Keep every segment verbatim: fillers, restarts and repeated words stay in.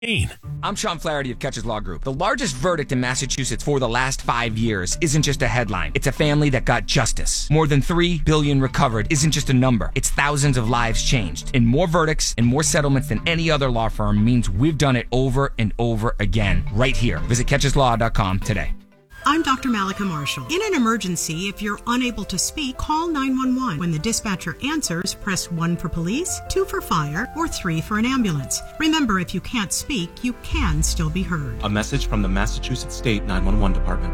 I'm Sean Flaherty of Catches Law Group. The largest verdict in Massachusetts for the last five years isn't just a headline. It's a family that got justice. More than three billion dollars recovered isn't just a number. It's thousands of lives changed. And more verdicts and more settlements than any other law firm means we've done it over and over again right here. Visit catches law dot com today. I'm Doctor Malika Marshall. In an emergency, if you're unable to speak, call nine one one. When the dispatcher answers, press one for police, two for fire, or three for an ambulance. Remember, if you can't speak, you can still be heard. A message from the Massachusetts State nine one one Department.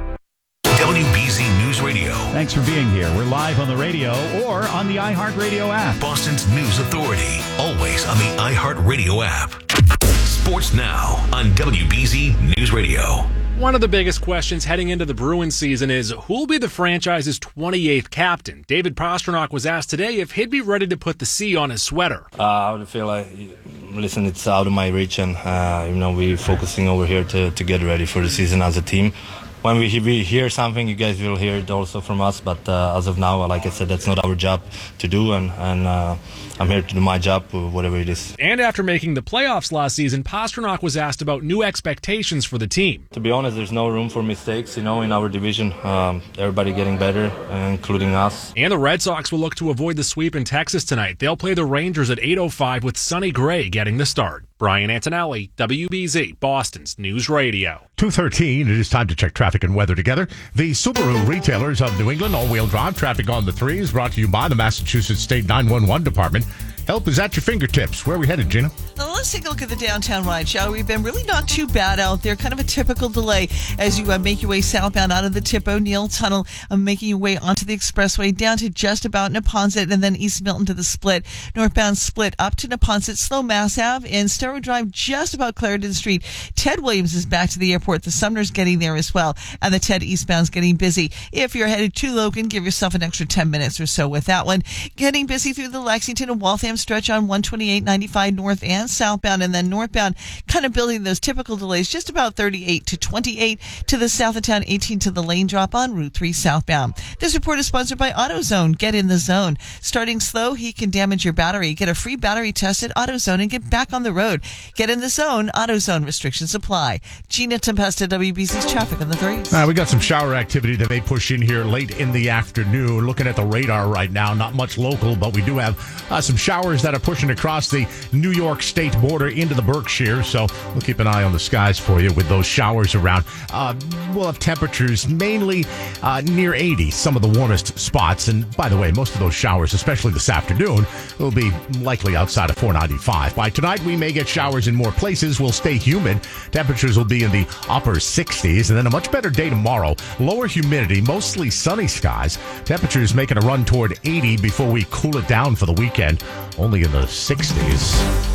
W B Z News Radio. Thanks for being here. We're live on the radio or on the iHeartRadio app. Boston's News Authority. Always on the iHeartRadio app. Sports Now on W B Z News Radio. One of the biggest questions heading into the Bruins season is who'll be the franchise's twenty-eighth captain? David Pastrnak was asked today if he'd be ready to put the C on his sweater. Uh, I would feel like, listen, it's out of my reach, and uh, you know we're focusing over here to, to get ready for the season as a team. When we, we hear something, you guys will hear it also from us. But uh, as of now, like I said, that's not our job to do, and, and uh, I'm here to do my job, whatever it is. And after making the playoffs last season, Pastrnak was asked about new expectations for the team. To be honest, there's no room for mistakes, you know, in our division. Um, everybody getting better, including us. And the Red Sox will look to avoid the sweep in Texas tonight. They'll play the Rangers at eight oh five with Sonny Gray getting the start. Brian Antonelli, W B Z, Boston's News Radio. two thirteen, it is time to check traffic and weather together. The Subaru retailers of New England, all-wheel drive traffic on the three is brought to you by the Massachusetts State nine one one Department. Help is at your fingertips. Where are we headed, Gina? Well, let's take a look at the downtown ride, shall we? We've been really not too bad out there. Kind of a typical delay as you uh, make your way southbound out of the Tip O'Neill Tunnel, uh, making your way onto the expressway down to just about Neponset and then East Milton to the Split. Northbound Split up to Neponset, Slow Mass Ave, and Starrow Drive just about Clarendon Street. Ted Williams is back to the airport. The Sumner's getting there as well, and the Ted eastbound's getting busy. If you're headed to Logan, give yourself an extra ten minutes or so with that one. Getting busy through the Lexington and Waltham stretch on one twenty-eight ninety-five north and southbound, and then northbound kind of building those typical delays just about thirty-eight to twenty-eight to the south of town, eighteen to the lane drop on Route three southbound. This report is sponsored by AutoZone. Get in the zone. Starting slow, he can damage your battery. Get a free battery test at AutoZone and get back on the road. Get in the zone. AutoZone restrictions apply. Gina Tempesta, W B C's traffic on the threes. Uh, we got some shower activity that may push in here late in the afternoon. Looking at the radar right now, not much local, but we do have uh, some showers that are pushing across the New York State border into the Berkshire, so we'll keep an eye on the skies for you with those showers around. Uh, we'll have temperatures mainly uh, near eighty, some of the warmest spots, and by the way, most of those showers, especially this afternoon, will be likely outside of four ninety-five. By tonight, we may get showers in more places. We'll stay humid. Temperatures will be in the upper sixties, and then a much better day tomorrow. Lower humidity, mostly sunny skies. Temperatures making a run toward eighty before we cool it down for the weekend. Only in the sixties.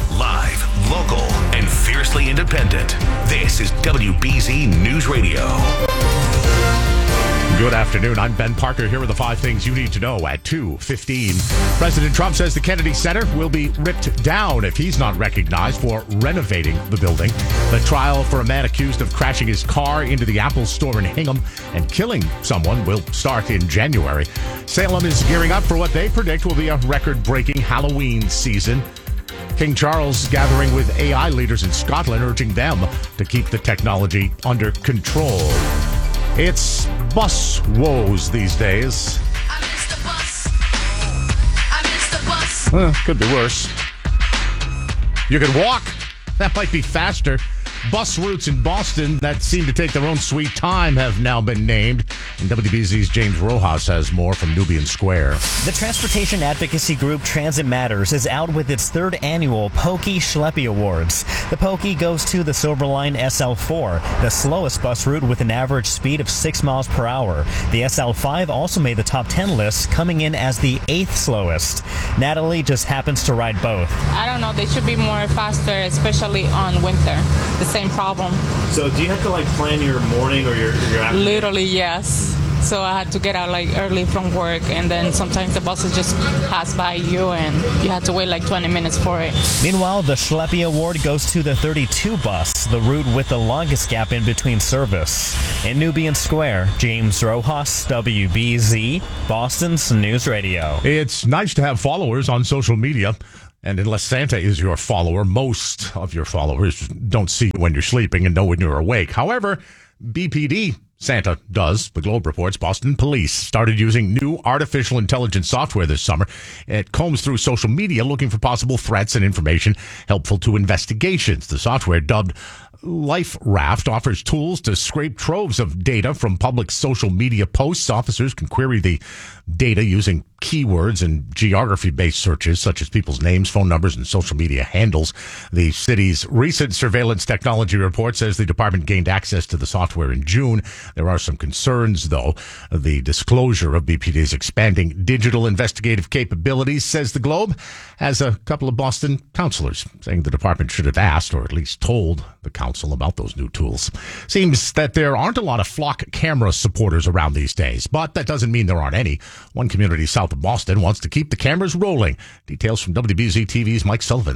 Live, local, and fiercely independent. This is W B Z News Radio. Good afternoon. I'm Ben Parker here with the five things you need to know at two fifteen. President Trump says the Kennedy Center will be ripped down if he's not recognized for renovating the building. The trial for a man accused of crashing his car into the Apple store in Hingham and killing someone will start in January. Salem is gearing up for what they predict will be a record-breaking Halloween season. King Charles gathering with A I leaders in Scotland, urging them to keep the technology under control. It's bus woes these days. I missed the bus. I missed the bus. Well, could be worse. You could walk. That might be faster. Bus routes in Boston that seem to take their own sweet time have now been named. And W B Z's James Rojas has more from Nubian Square. The transportation advocacy group Transit Matters is out with its third annual Pokey Schleppy Awards. The Pokey goes to the Silverline S L four, the slowest bus route with an average speed of six miles per hour. The S L five also made the top ten list, coming in as the eighth slowest. Natalie just happens to ride both. I don't know. They should be more faster, especially on winter. The same problem. So do you have to like plan your morning or your, your afternoon? Literally, yes. So I had to get out like early from work, and then sometimes the buses just pass by you and you have to wait like twenty minutes for it. Meanwhile, the Schleppy Award goes to the thirty-two bus, the route with the longest gap in between service. In Nubian Square, James Rojas, W B Z, Boston's News Radio. It's nice to have followers on social media. And unless Santa is your follower, most of your followers don't see you when you're sleeping and know when you're awake. However, B P D Santa does. The Globe reports Boston police started using new artificial intelligence software this summer. It combs through social media looking for possible threats and information helpful to investigations. The software, dubbed Life Raft, offers tools to scrape troves of data from public social media posts. Officers can query the data using keywords and geography-based searches, such as people's names, phone numbers, and social media handles. The city's recent surveillance technology report says the department gained access to the software in June. There are some concerns, though. The disclosure of B P D's expanding digital investigative capabilities, says the Globe, has a couple of Boston councilors saying the department should have asked, or at least told, the council about those new tools. Seems that there aren't a lot of flock camera supporters around these days, but that doesn't mean there aren't any. One community south of Boston wants to keep the cameras rolling. Details from W B Z T V's Mike Sullivan.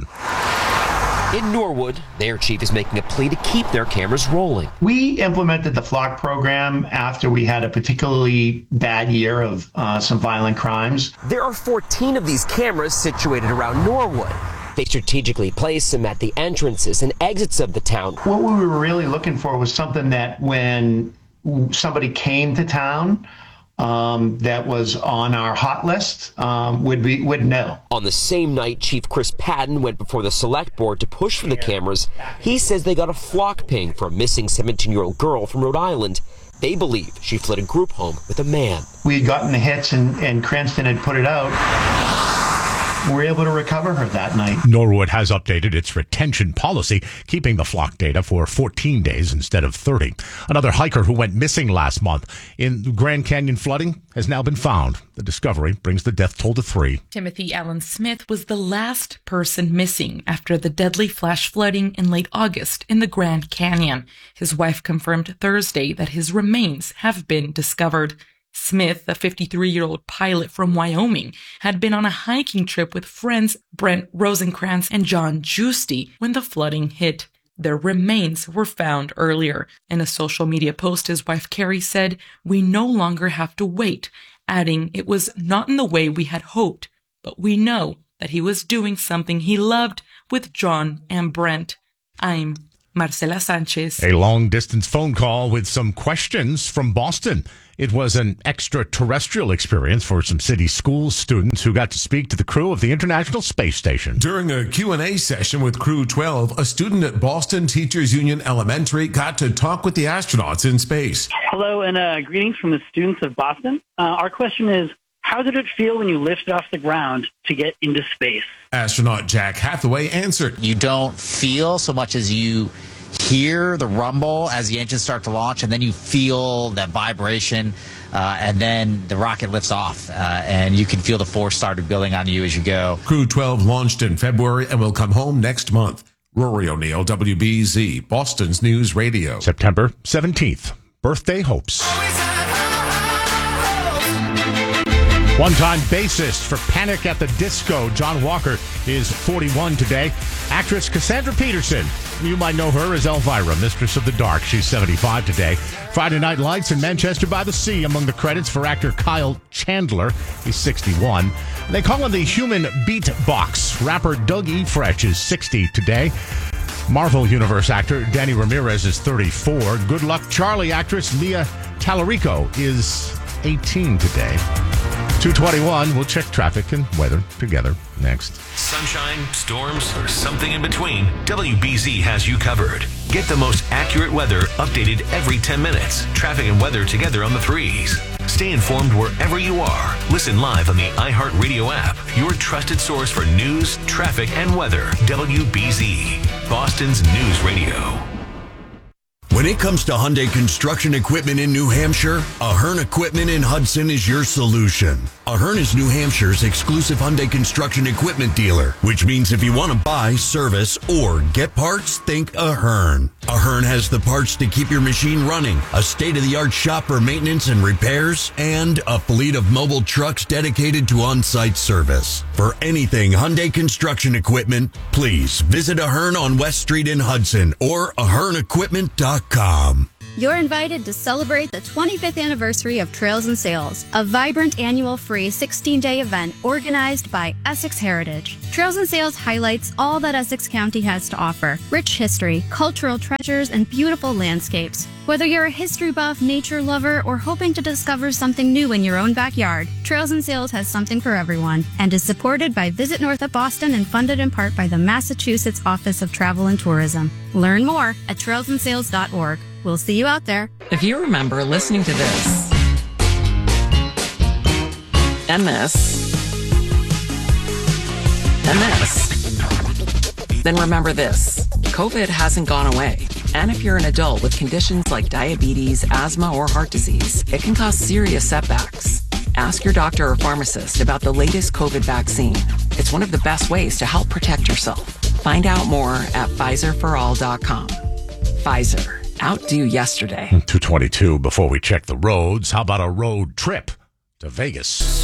In Norwood, their chief is making a plea to keep their cameras rolling. We implemented the flock program after we had a particularly bad year of uh, some violent crimes. There are fourteen of these cameras situated around Norwood. They strategically place them at the entrances and exits of the town. What we were really looking for was something that when somebody came to town, Um, that was on our hot list, um, would be would know. On the same night, Chief Chris Patton went before the select board to push for the cameras. He says they got a flock ping for a missing seventeen-year-old girl from Rhode Island. They believe she fled a group home with a man. We had gotten the hits and, and Cranston had put it out. We were able to recover her that night. Norwood has updated its retention policy, keeping the flock data for fourteen days instead of thirty. Another hiker who went missing last month in Grand Canyon flooding has now been found. The discovery brings the death toll to three. Timothy Allen Smith was the last person missing after the deadly flash flooding in late August in the Grand Canyon. His wife confirmed Thursday that his remains have been discovered. Smith, a fifty-three-year-old pilot from Wyoming, had been on a hiking trip with friends Brent Rosenkrantz and John Giusti when the flooding hit. Their remains were found earlier. In a social media post, his wife Carrie said, "We no longer have to wait," adding, "It was not in the way we had hoped, but we know that he was doing something he loved with John and Brent." I'm Marcela Sanchez. A long-distance phone call with some questions from Boston. It was an extraterrestrial experience for some city school students who got to speak to the crew of the International Space Station. During a Q and A session with Crew twelve, a student at Boston Teachers Union Elementary got to talk with the astronauts in space. Hello, and uh, greetings from the students of Boston. Uh, our question is, how did it feel when you lifted off the ground to get into space? Astronaut Jack Hathaway answered. You don't feel so much as you hear the rumble as the engines start to launch, and then you feel that vibration, uh, and then the rocket lifts off, uh, and you can feel the force started building on you as you go. Crew twelve launched in February and will come home next month. Rory O'Neill, W B Z, Boston's News Radio. September seventeenth, birthday hopes. One-time bassist for Panic at the Disco, John Walker, is forty-one today. Actress Cassandra Peterson, you might know her as Elvira, Mistress of the Dark. She's seventy-five today. Friday Night Lights in Manchester by the Sea among the credits for actor Kyle Chandler. He's sixty-one. They call him the human beatbox. Rapper Doug E. Fresh is sixty today. Marvel Universe actor Danny Ramirez is thirty-four. Good Luck Charlie actress Mia Tallarico is eighteen today. two twenty-one, we'll check traffic and weather together next. Sunshine, storms, or something in between, W B Z has you covered. Get the most accurate weather updated every ten minutes. Traffic and weather together on the threes. Stay informed wherever you are. Listen live on the iHeartRadio app, your trusted source for news, traffic, and weather. W B Z, Boston's News Radio. When it comes to Hyundai construction equipment in New Hampshire, Ahern Equipment in Hudson is your solution. Ahern is New Hampshire's exclusive Hyundai construction equipment dealer, which means if you want to buy, service, or get parts, think Ahern. Ahern has the parts to keep your machine running, a state-of-the-art shop for maintenance and repairs, and a fleet of mobile trucks dedicated to on-site service. For anything Hyundai construction equipment, please visit Ahern on West Street in Hudson or ahern equipment dot com. You're invited to celebrate the twenty-fifth anniversary of Trails and Sales, a vibrant annual free sixteen-day event organized by Essex Heritage. Trails and Sales highlights all that Essex County has to offer: rich history, cultural treasures, and beautiful landscapes. Whether you're a history buff, nature lover, or hoping to discover something new in your own backyard, Trails and Sales has something for everyone and is supported by Visit North of Boston and funded in part by the Massachusetts Office of Travel and Tourism. Learn more at trails and sales dot org. We'll see you out there. If you remember listening to this and this and this, then remember this: COVID hasn't gone away. And if you're an adult with conditions like diabetes, asthma, or heart disease, it can cause serious setbacks. Ask your doctor or pharmacist about the latest COVID vaccine. It's one of the best ways to help protect yourself. Find out more at Pfizer for all dot com. Pfizer. Outdo yesterday. two twenty-two before we check the roads. How about a road trip to Vegas?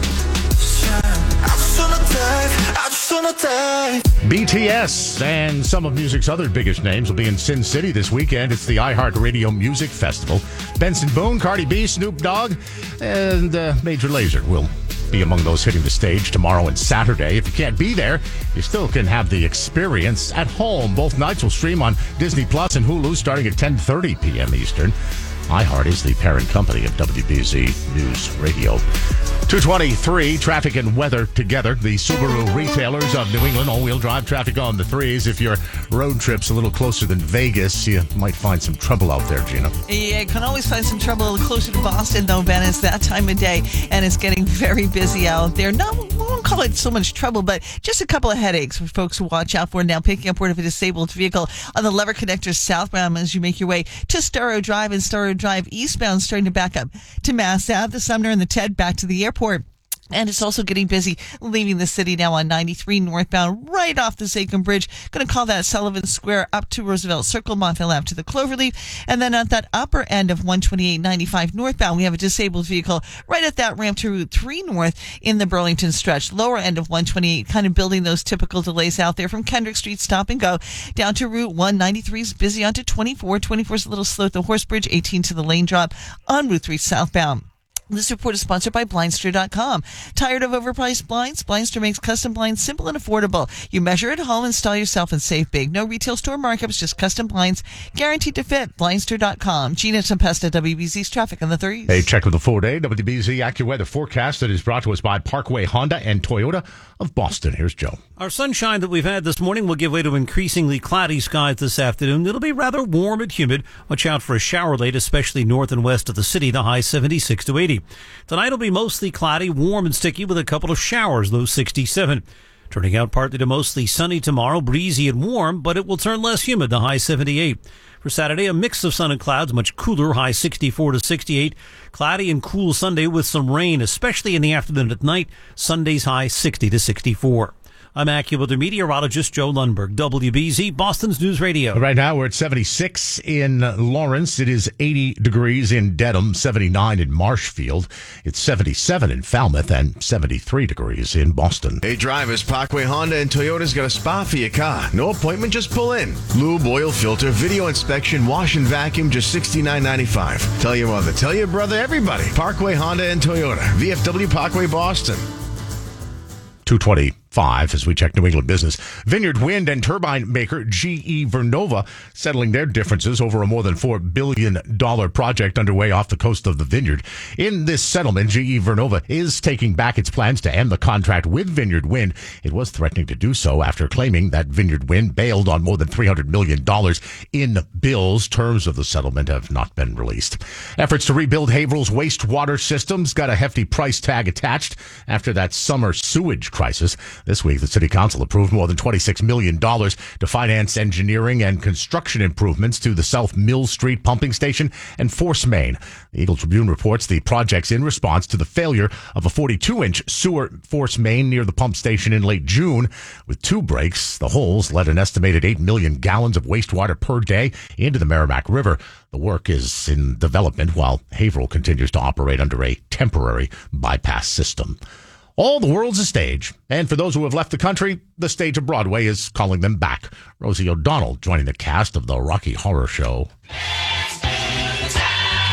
B T S and some of music's other biggest names will be in Sin City this weekend. It's the iHeartRadio Music Festival. Benson Boone, Cardi B, Snoop Dogg, and uh, Major Lazer will be among those hitting the stage tomorrow and Saturday. If you can't be there, you still can have the experience at home. Both nights will stream on Disney Plus and Hulu starting at ten thirty p.m. Eastern. iHeart is the parent company of W B Z News Radio. two twenty-three, traffic and weather together. The Subaru retailers of New England, all-wheel drive traffic on the threes. If your road trip's a little closer than Vegas, you might find some trouble out there, Gina. Yeah, you can always find some trouble closer to Boston, though, Ben. It's that time of day, and it's getting very busy out there. No, we won't call it so much trouble, but just a couple of headaches for folks to watch out for. Now, picking up word of a disabled vehicle on the Lever Connector southbound as you make your way to Storrow Drive and Storrow Drive eastbound, starting to back up to Mass Ave, the Sumner, and the Ted back to the airport. And it's also getting busy leaving the city now on ninety-three northbound, right off the Zachem Bridge. Going to call that Sullivan Square up to Roosevelt Circle, Montville Ave to the Cloverleaf. And then at that upper end of one twenty-eight ninety-five northbound, we have a disabled vehicle right at that ramp to Route three North in the Burlington stretch. Lower end of one twenty-eight, kind of building those typical delays out there from Kendrick Street stop and go down to Route one ninety-three is busy onto twenty-four. twenty-four is a little slow at the Horse Bridge, eighteen to the lane drop on Route three southbound. This report is sponsored by Blindster dot com. Tired of overpriced blinds? Blindster makes custom blinds simple and affordable. You measure at home, install yourself, and save big. No retail store markups, just custom blinds guaranteed to fit. Blindster dot com. Gina Tempesta, W B Z's traffic on the threes. A check of the four-day W B Z AccuWeather forecast that is brought to us by Parkway Honda and Toyota of Boston. Here's Joe. Our sunshine that we've had this morning will give way to increasingly cloudy skies this afternoon. It'll be rather warm and humid. Watch out for a shower late, especially north and west of the city. The high seventy-six to eighty. Tonight will be mostly cloudy, warm and sticky with a couple of showers, low sixty-seven. Turning out partly to mostly sunny tomorrow, breezy and warm, but it will turn less humid, the high seventy-eight. For Saturday, a mix of sun and clouds, much cooler, high sixty-four to sixty-eight. Cloudy and cool Sunday with some rain, especially in the afternoon at night. Sunday's high sixty to sixty-four. I'm AccuWeather meteorologist Joe Lundberg, W B Z, Boston's News Radio. Right now we're at seventy-six in Lawrence. It is eighty degrees in Dedham, seventy-nine in Marshfield. It's seventy-seven in Falmouth and seventy-three degrees in Boston. Hey drivers, Parkway Honda and Toyota's got a spot for your car. No appointment, just pull in. Lube, oil filter, video inspection, wash and vacuum, just sixty-nine ninety-five. Tell your mother, tell your brother, everybody. Parkway Honda and Toyota. V F W Parkway Boston. two twenty-five as we check New England business. Vineyard Wind and turbine maker G E Vernova settling their differences over a more than four billion dollars project underway off the coast of the Vineyard. In this settlement, G E Vernova is taking back its plans to end the contract with Vineyard Wind. It was threatening to do so after claiming that Vineyard Wind bailed on more than three hundred million dollars in bills. Terms of the settlement have not been released. Efforts to rebuild Haverhill's wastewater systems got a hefty price tag attached after that summer sewage crisis. This week, the City Council approved more than twenty-six million dollars to finance engineering and construction improvements to the South Mill Street pumping station and force main. The Eagle Tribune reports the project's in response to the failure of a forty-two inch sewer force main near the pump station in late June. With two breaks, the holes let an estimated eight million gallons of wastewater per day into the Merrimack River. The work is in development while Haverhill continues to operate under a temporary bypass system. All the world's a stage, and for those who have left the country, the stage of Broadway is calling them back. Rosie O'Donnell joining the cast of the Rocky Horror Show.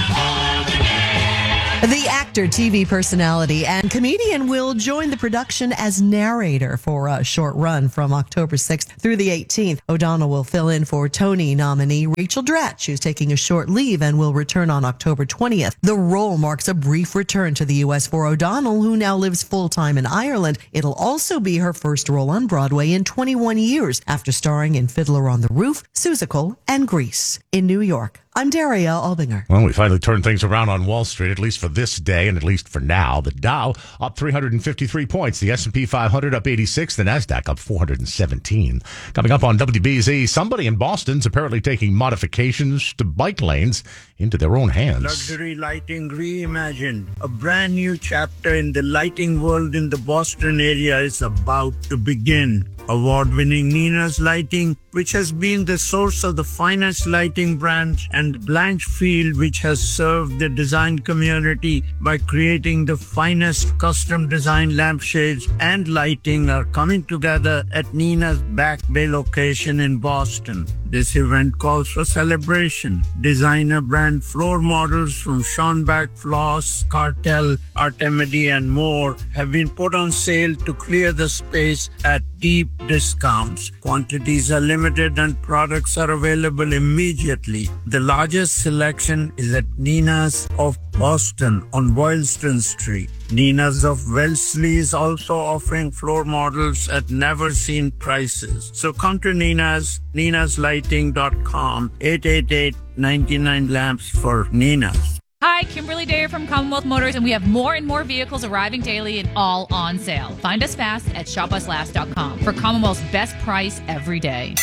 The actor, T V personality, and comedian will join the production as narrator for a short run from October sixth through the eighteenth. O'Donnell will fill in for Tony nominee Rachel Dratch, who's taking a short leave and will return on October twentieth. The role marks a brief return to the U S for O'Donnell, who now lives full-time in Ireland. It'll also be her first role on Broadway in twenty-one years, after starring in Fiddler on the Roof, Seussical, and Grease. In New York, I'm Daria Albinger. Well, we finally turned things around on Wall Street, at least for this day and at least for now. The Dow up three hundred fifty-three points. The S and P five hundred up eighty-six. The NASDAQ up four hundred seventeen. Coming up on W B Z, somebody in Boston's apparently taking modifications to bike lanes into their own hands. Luxury lighting reimagined. A brand new chapter in the lighting world in the Boston area is about to begin. Award-winning Nina's Lighting, which has been the source of the finest lighting brands, and Blanchfield, which has served the design community by creating the finest custom design lampshades and lighting, are coming together at Nina's Back Bay location in Boston. This event calls for celebration. Designer brand floor models from Schonbach Floss, Cartel, Artemidi, and more have been put on sale to clear the space at deep discounts. Quantities are limited and products are available immediately. The largest selection is at Nina's of Boston on Boylston Street. Nina's of Wellesley is also offering floor models at never-seen prices. So come to Nina's, ninas lighting dot com, eight eight eight, nine nine lamps for Nina's. Hi, Kimberly Dayer from Commonwealth Motors, and we have more and more vehicles arriving daily and all on sale. Find us fast at shop us last dot com for Commonwealth's best price every day.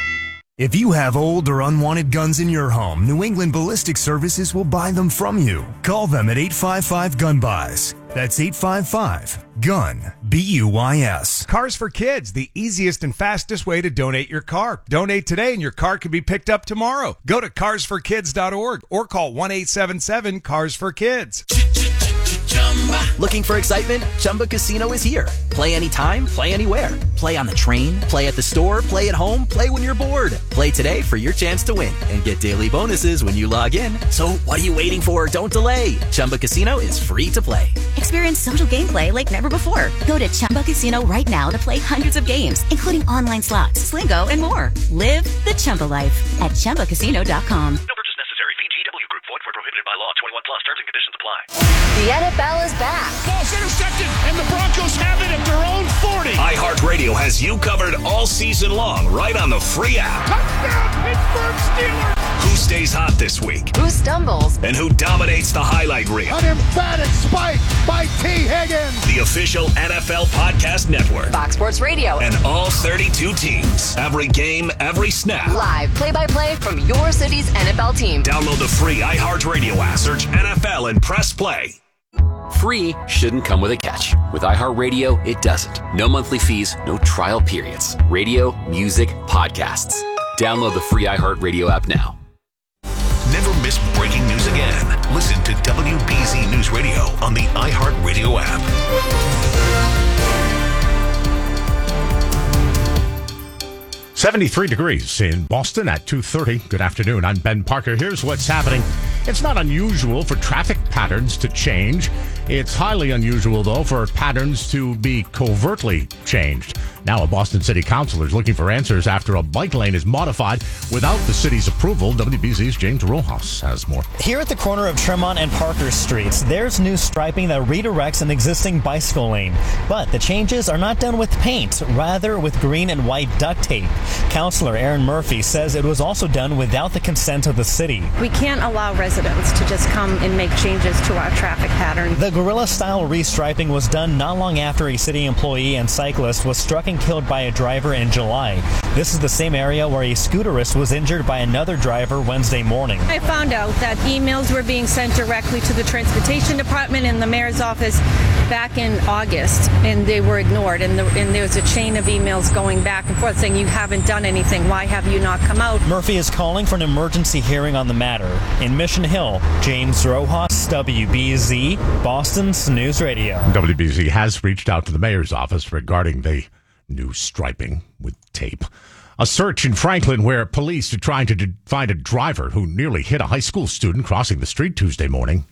If you have old or unwanted guns in your home, New England Ballistic Services will buy them from you. Call them at eight five five, gun buys. That's eight five five, gun, B U I S. Cars for Kids, the easiest and fastest way to donate your car. Donate today and your car can be picked up tomorrow. Go to cars for kids dot org or call one eight seven seven, cars for kids. Looking for excitement? Chumba Casino is here. Play anytime, play anywhere. Play on the train, play at the store, play at home, play when you're bored. Play today for your chance to win and get daily bonuses when you log in. So what are you waiting for? Don't delay. Chumba Casino is free to play. Experience social gameplay like never before. Go to Chumba Casino right now to play hundreds of games, including online slots, Slingo, and more. Live the Chumba life at chumba casino dot com. No purchase necessary. V G W Group. Void where prohibited by law. twenty-one plus. Terms and conditions apply. The N F L is back. Ball's intercepted, and the Broncos have it at their own forty. iHeartRadio has you covered all season long, right on the free app. Touchdown, Pittsburgh Steelers! Who stays hot this week? Who stumbles? And who dominates the highlight reel? An emphatic spike by T. Higgins. The official N F L Podcast Network. Fox Sports Radio. And all thirty-two teams. Every game, every snap. Live play-by-play from your city's N F L team. Download the free iHeartRadio app. Search N F L and press play. Free shouldn't come with a catch. With iHeartRadio, it doesn't. No monthly fees, no trial periods. Radio, music, podcasts. Download the free iHeartRadio app now. Never miss breaking news again. Listen to W B Z News Radio on the iHeartRadio app. seventy-three degrees in Boston at two thirty. Good afternoon. I'm Ben Parker. Here's what's happening. It's not unusual for traffic patterns to change. It's highly unusual, though, for patterns to be covertly changed. Now, a Boston City councilor is looking for answers after a bike lane is modified without the city's approval. W B Z's James Rojas has more. Here at the corner of Tremont and Parker Streets, there's new striping that redirects an existing bicycle lane. But the changes are not done with paint, rather with green and white duct tape. Councilor Aaron Murphy says it was also done without the consent of the city. We can't allow residents to just come and make changes to our traffic pattern. The guerrilla-style restriping was done not long after a city employee and cyclist was struck and killed by a driver in July. This is the same area where a scooterist was injured by another driver Wednesday morning. I found out that emails were being sent directly to the Transportation Department and the mayor's office back in August, and they were ignored. And, the, and there's a chain of emails going back and forth saying, you haven't done anything. Why have you not come out? Murphy is calling for an emergency hearing on the matter. In Mission Hill, James Rojas, W B Z, Boston's News Radio. W B Z has reached out to the mayor's office regarding the new striping with tape. A search in Franklin where police are trying to d- find a driver who nearly hit a high school student crossing the street Tuesday morning.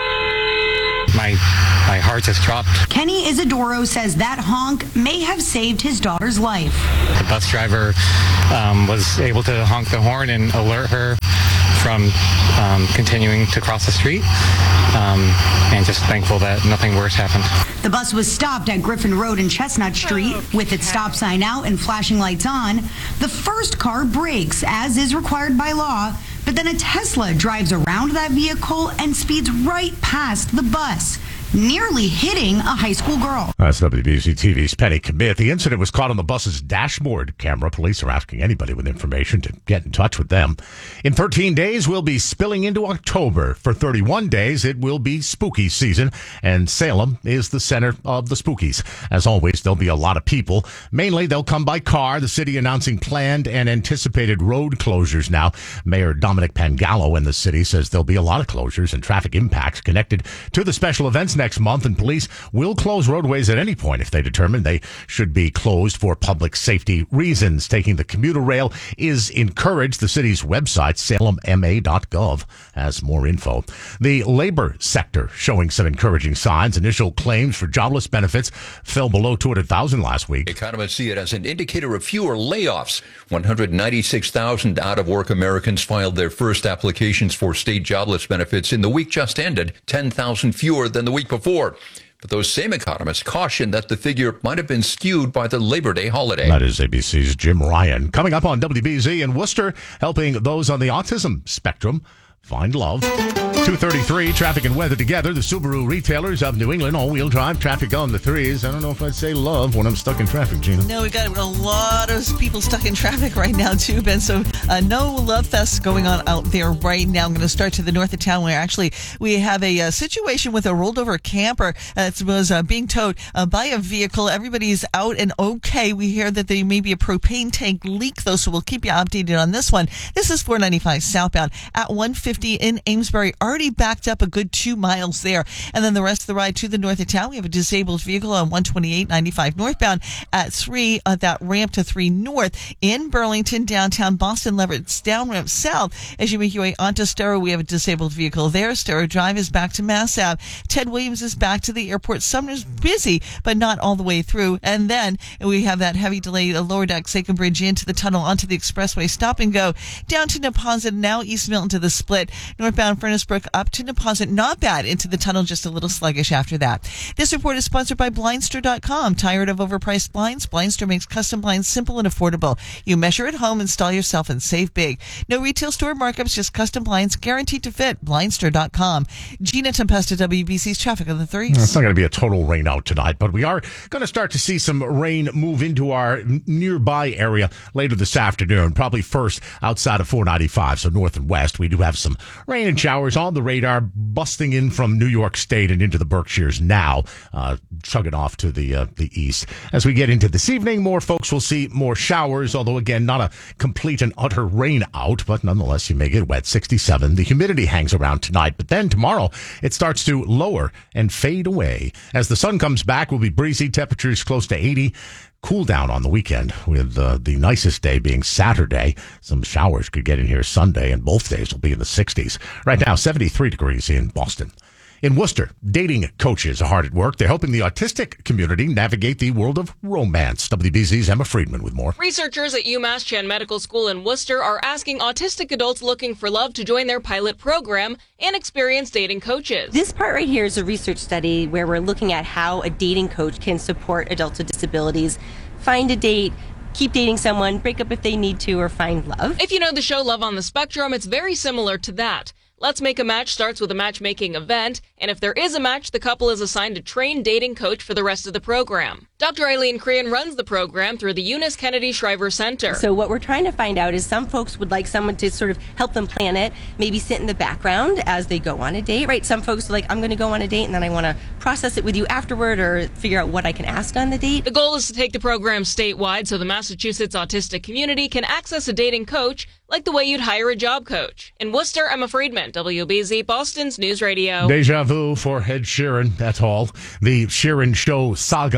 My my heart has dropped. Kenny Isidoro says that honk may have saved his daughter's life. The bus driver um, was able to honk the horn and alert her from um, continuing to cross the street, um, and just thankful that nothing worse happened. The bus was stopped at Griffin Road and Chestnut Street with its stop sign out and flashing lights on. The first car brakes, as is required by law, but then a Tesla drives around that vehicle and speeds right past the bus, nearly hitting a high school girl. That's W B Z T V's Penny Commit. The incident was caught on the bus's dashboard camera. Police are asking anybody with information to get in touch with them. In thirteen days, we'll be spilling into October. For thirty-one days, it will be spooky season, and Salem is the center of the spookies. As always, there'll be a lot of people. Mainly, they'll come by car. The city announcing planned and anticipated road closures now. Mayor Dominic Pangallo in the city says there'll be a lot of closures and traffic impacts connected to the special events next month, and police will close roadways at any point if they determine they should be closed for public safety reasons. Taking the commuter rail is encouraged. The city's website, salem m a dot gov, has more info. The labor sector showing some encouraging signs. Initial claims for jobless benefits fell below two hundred thousand last week. Economists see it as an indicator of fewer layoffs. one hundred ninety-six thousand out-of-work Americans filed their first applications for state jobless benefits in the week just ended, ten thousand fewer than the week before. But those same economists caution that the figure might have been skewed by the Labor Day holiday. That is A B C's Jim Ryan. Coming up on W B Z in Worcester, helping those on the autism spectrum find love. two thirty-three, traffic and weather together. The Subaru retailers of New England, all-wheel drive, traffic on the threes. I don't know if I'd say love when I'm stuck in traffic, Gina. No, we've got a lot of people stuck in traffic right now, too, Ben. So uh, no love fest going on out there right now. I'm going to start to the north of town where actually we have a uh, situation with a rolled over camper that was uh, being towed uh, by a vehicle. Everybody's out and okay. We hear that there may be a propane tank leak, though, so we'll keep you updated on this one. This is four ninety-five southbound at one fifty in Amesbury, already backed up a good two miles there. And then the rest of the ride to the north of town, we have a disabled vehicle on one twenty-eight ninety-five northbound at three, uh, that ramp to three north in Burlington, downtown Boston, Leverett's down ramp south. As you make your way onto Stero, we have a disabled vehicle there. Stero Drive is back to Mass Ave. Ted Williams is back to the airport. Sumner's busy, but not all the way through. And then we have that heavy delay, the lower deck, Sachem Bridge into the tunnel, onto the expressway, stop and go down to Neponset, now East Milton to the split. Northbound Furnace Brook up to Neponset, not bad, into the tunnel, just a little sluggish after that. This report is sponsored by Blindster dot com. Tired of overpriced blinds? Blindster makes custom blinds simple and affordable. You measure at home, install yourself, and save big. No retail store markups, just custom blinds guaranteed to fit. Blindster dot com. Gina Tempesta, W B C's traffic on the threes. It's not going to be a total rain out tonight, but we are going to start to see some rain move into our nearby area later this afternoon, probably first outside of four ninety-five, so north and west. We do have some rain and showers on the radar, busting in from New York State and into the Berkshires now, uh, chugging off to the uh, the east. As we get into this evening, more folks will see more showers, although, again, not a complete and utter rain out, but nonetheless, you may get wet. sixty-seven. The humidity hangs around tonight, but then tomorrow, it starts to lower and fade away. As the sun comes back, we'll be breezy, temperatures close to eighty. Cool down on the weekend, with uh, the nicest day being Saturday. Some showers could get in here Sunday, and both days will be in the sixties. Right now, seventy-three degrees in Boston. In Worcester, dating coaches are hard at work. They're helping the autistic community navigate the world of romance. W B Z's Emma Friedman with more. Researchers at UMass Chan Medical School in Worcester are asking autistic adults looking for love to join their pilot program and experience dating coaches. This part right here is a research study where we're looking at how a dating coach can support adults with disabilities find a date, keep dating someone, break up if they need to, or find love. If you know the show Love on the Spectrum, it's very similar to that. Let's Make a Match starts with a matchmaking event, and if there is a match, the couple is assigned a trained dating coach for the rest of the program. Doctor Eileen Crean runs the program through the Eunice Kennedy Shriver Center. So what we're trying to find out is some folks would like someone to sort of help them plan it, maybe sit in the background as they go on a date, right? Some folks are like, I'm going to go on a date and then I want to process it with you afterward or figure out what I can ask on the date. The goal is to take the program statewide so the Massachusetts autistic community can access a dating coach like the way you'd hire a job coach. In Worcester, Emma Friedman, W B Z, Boston's News Radio. Deja vu for Ed Sheeran, that's all. The Sheeran Show saga loops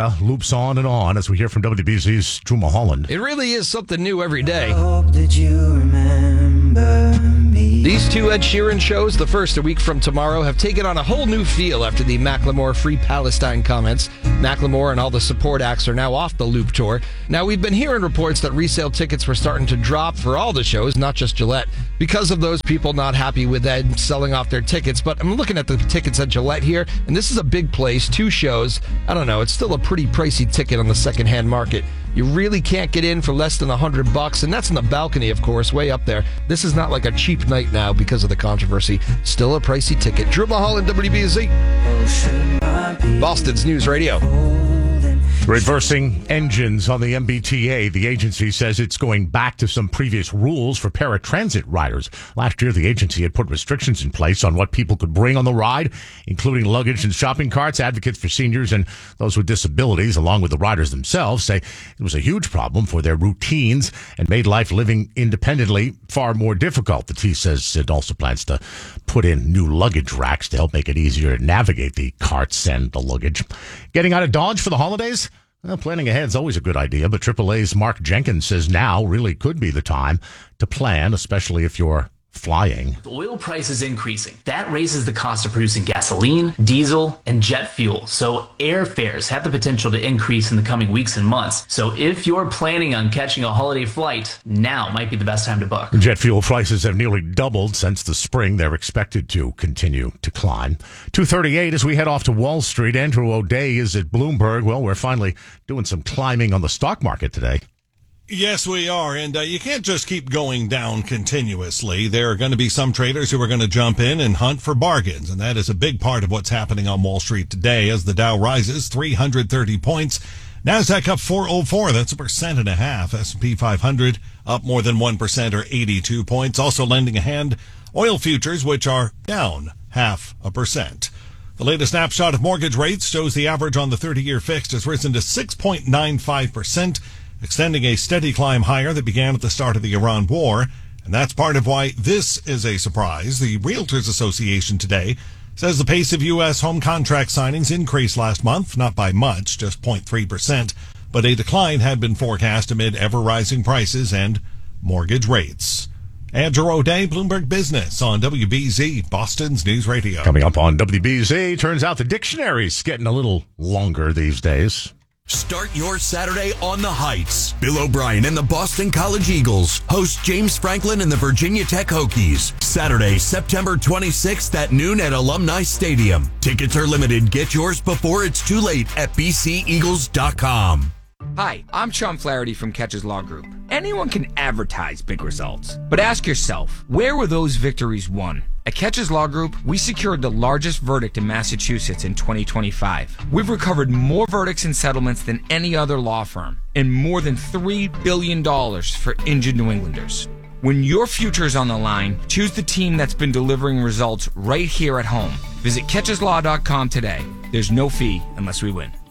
race on and on as we hear from W B Z's Drew Mulholland. It really is something new every day. Hope that you remember me. These two Ed Sheeran shows, the first a week from tomorrow, have taken on a whole new feel after the Macklemore Free Palestine comments. Macklemore and all the support acts are now off the Loop tour. Now, we've been hearing reports that resale tickets were starting to drop for all the shows, not just Gillette, because of those people not happy with Ed selling off their tickets. But I'm looking at the tickets at Gillette here, and this is a big place, two shows. I don't know, it's still a pretty pricey ticket on the secondhand market. You really can't get in for less than a hundred bucks, and that's in the balcony, of course, way up there. This is not like a cheap night now because of the controversy. Still a pricey ticket. Drew Mulholland, W B Z. Boston's News Radio. Reversing engines on the M B T A, the agency says it's going back to some previous rules for paratransit riders. Last year, the agency had put restrictions in place on what people could bring on the ride, including luggage and shopping carts. Advocates for seniors and those with disabilities, along with the riders themselves, say it was a huge problem for their routines and made life living independently far more difficult. The T says it also plans to put in new luggage racks to help make it easier to navigate the carts and the luggage. Getting out of Dodge for the holidays? Well, planning ahead is always a good idea, but triple A's Mark Jenkins says now really could be the time to plan, especially if you're flying. With oil prices increasing, that raises the cost of producing gasoline, diesel, and jet fuel. So airfares have the potential to increase in the coming weeks and months. So if you're planning on catching a holiday flight, now might be the best time to book. Jet fuel prices have nearly doubled since the spring. They're expected to continue to climb. two thirty-eight as we head off to Wall Street. Andrew O'Day is at Bloomberg. Well, we're finally doing some climbing on the stock market today. Yes, we are. And uh, you can't just keep going down continuously. There are going to be some traders who are going to jump in and hunt for bargains. And that is a big part of what's happening on Wall Street today as the Dow rises three hundred thirty points. NASDAQ up four oh four. That's a percent and a half. S and P five hundred up more than one percent or eighty-two points. Also lending a hand, oil futures, which are down half a percent. The latest snapshot of mortgage rates shows the average on the thirty-year fixed has risen to six point nine five percent. Extending a steady climb higher that began at the start of the Iran war. And that's part of why this is a surprise. The Realtors Association today says the pace of U S home contract signings increased last month, not by much, just zero point three percent, but a decline had been forecast amid ever-rising prices and mortgage rates. Andrew O'Day, Bloomberg Business on W B Z, Boston's News Radio. Coming up on W B Z, turns out the dictionary's getting a little longer these days. Start your Saturday on the Heights. Bill O'Brien and the Boston College Eagles host James Franklin and the Virginia Tech Hokies. Saturday, September twenty-sixth at noon at Alumni Stadium. Tickets are limited. Get yours before it's too late at b c eagles dot com. Hi, I'm Sean Flaherty from Catches Law Group. Anyone can advertise big results, but ask yourself, where were those victories won? At Catches Law Group, we secured the largest verdict in Massachusetts in twenty twenty-five. We've recovered more verdicts and settlements than any other law firm, and more than three billion dollars for injured New Englanders. When your future is on the line, choose the team that's been delivering results right here at home. Visit catches law dot com today. There's no fee unless we win.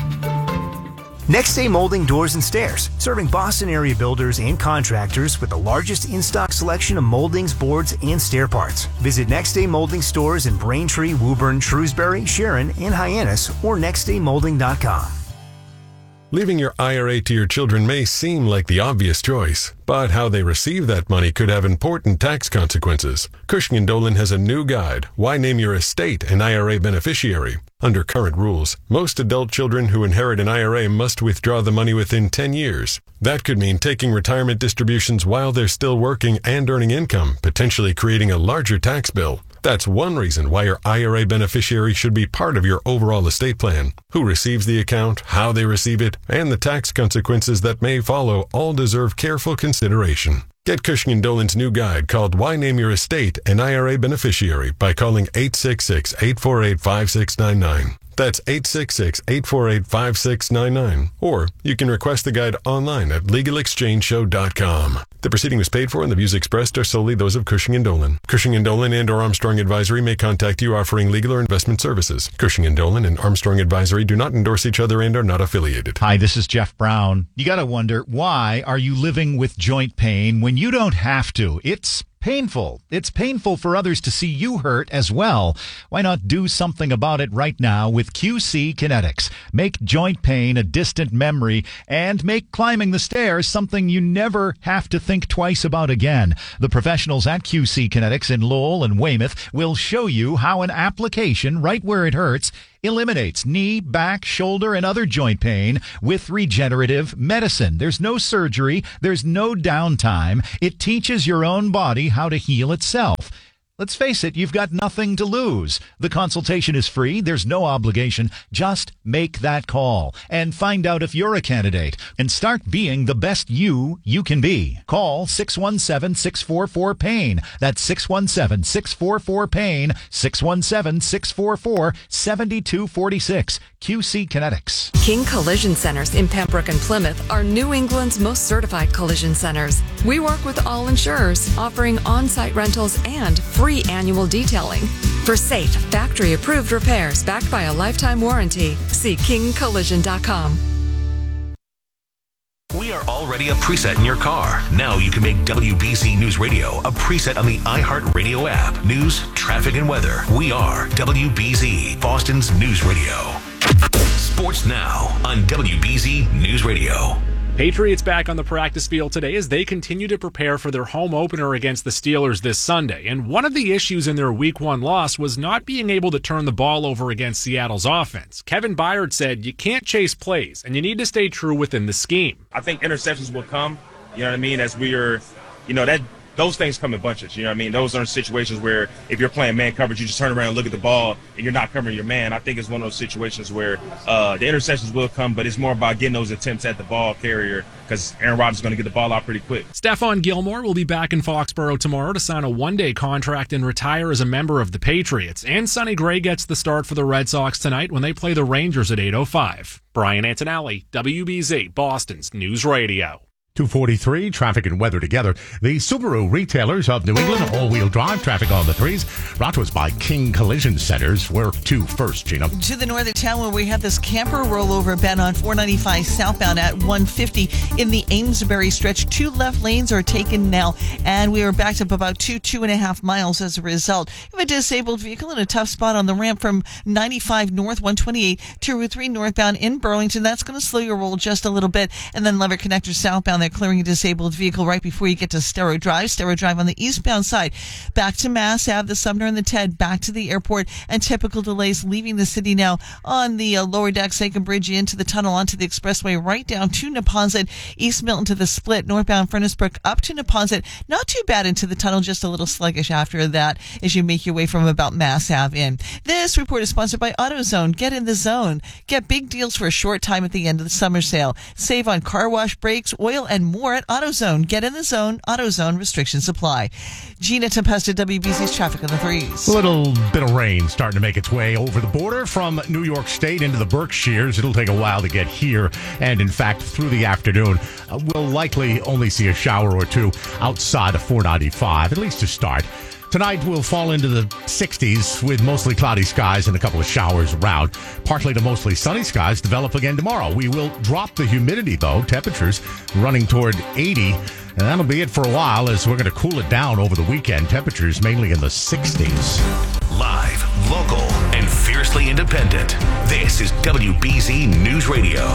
Next Day Molding Doors and Stairs, serving Boston area builders and contractors with the largest in-stock selection of moldings, boards, and stair parts. Visit Next Day Molding stores in Braintree, Woburn, Shrewsbury, Sharon, and Hyannis, or next day molding dot com. Leaving your I R A to your children may seem like the obvious choice, but how they receive that money could have important tax consequences. Cushing and Dolan has a new guide, Why Name Your Estate an I R A Beneficiary. Under current rules, most adult children who inherit an I R A must withdraw the money within ten years. That could mean taking retirement distributions while they're still working and earning income, potentially creating a larger tax bill. That's one reason why your I R A beneficiary should be part of your overall estate plan. Who receives the account, how they receive it, and the tax consequences that may follow all deserve careful consideration. Get Cushing and Dolan's new guide called Why Name Your Estate an I R A Beneficiary by calling eight six six, eight four eight, five six nine nine. That's eight six six, eight four eight, five six nine nine. Or you can request the guide online at legal exchange show dot com. The proceeding was paid for and the views expressed are solely those of Cushing and Dolan. Cushing and Dolan and or Armstrong Advisory may contact you offering legal or investment services. Cushing and Dolan and Armstrong Advisory do not endorse each other and are not affiliated. Hi, this is Jeff Brown. You got to wonder, why are you living with joint pain when you don't have to? It's painful. It's painful for others to see you hurt as well. Why not do something about it right now with Q C Kinetics? Make joint pain a distant memory and make climbing the stairs something you never have to think twice about again. The professionals at Q C Kinetics in Lowell and Weymouth will show you how an application right where it hurts eliminates knee, back, shoulder, and other joint pain with regenerative medicine. There's no surgery. There's no downtime. It teaches your own body how to heal itself. Let's face it, you've got nothing to lose. The consultation is free. There's no obligation. Just make that call and find out if you're a candidate and start being the best you you can be. Call six one seven, six four four, PAIN. That's six one seven, six four four, PAIN, six one seven, six four four, seven two four six. Q C Kinetics. King Collision Centers in Pembroke and Plymouth are New England's most certified collision centers. We work with all insurers, offering on-site rentals and free annual detailing. For safe, factory-approved repairs backed by a lifetime warranty, see king collision dot com. We are already a preset in your car. Now you can make W B Z News Radio a preset on the iHeartRadio app. News, traffic, and weather. We are W B Z, Boston's news radio. Sports now on W B Z News Radio. Patriots back on the practice field today as they continue to prepare for their home opener against the Steelers this Sunday. And one of the issues in their week one loss was not being able to turn the ball over against Seattle's offense. Kevin Byard said you can't chase plays and you need to stay true within the scheme. I think interceptions will come, you know what I mean, as we are, you know, that those things come in bunches, you know what I mean? Those are situations where if you're playing man coverage, you just turn around and look at the ball and you're not covering your man. I think it's one of those situations where uh, the interceptions will come, but it's more about getting those attempts at the ball carrier because Aaron Rodgers is going to get the ball out pretty quick. Stephon Gilmore will be back in Foxborough tomorrow to sign a one-day contract and retire as a member of the Patriots. And Sonny Gray gets the start for the Red Sox tonight when they play the Rangers at eight oh five. Brian Antonelli, W B Z, Boston's News Radio. two forty-three, traffic and weather together. The Subaru retailers of New England, all-wheel drive traffic on the threes. Brought to us by King Collision Centers. Where to first, Gina? To the north of town where we have this camper rollover been on four ninety-five southbound at one fifty in the Amesbury stretch. Two left lanes are taken now, and we are backed up about two, two and a half miles as a result. We have a disabled vehicle in a tough spot on the ramp from ninety-five north, one twenty-eight to Route three northbound in Burlington. That's going to slow your roll just a little bit. And then Lever Connector southbound, they're clearing a disabled vehicle right before you get to Stero Drive. Stero Drive on the eastbound side. Back to Mass Ave, the Sumner and the Ted, back to the airport, and typical delays leaving the city now on the uh, lower deck, Sagan Bridge into the tunnel, onto the expressway, right down to Neponset, East Milton to the split, northbound Furnace Brook up to Neponset. Not too bad into the tunnel, just a little sluggish after that as you make your way from about Mass Ave in. This report is sponsored by AutoZone. Get in the zone. Get big deals for a short time at the end of the summer sale. Save on car wash, brakes, oil, and more at AutoZone. Get in the zone. AutoZone. Restrictions apply. Gina Tempesta, W B C's traffic on the threes. A little bit of rain starting to make its way over the border from New York State into the Berkshires. It'll take a while to get here, and in fact, through the afternoon, uh, we'll likely only see a shower or two outside of four ninety-five, at least to start. Tonight, we'll fall into the sixties with mostly cloudy skies and a couple of showers around. Partly to mostly sunny skies develop again tomorrow. We will drop the humidity, though. Temperatures running toward eighty. And that'll be it for a while as we're going to cool it down over the weekend. Temperatures mainly in the sixties. Live, local, and fiercely independent. This is W B Z News Radio.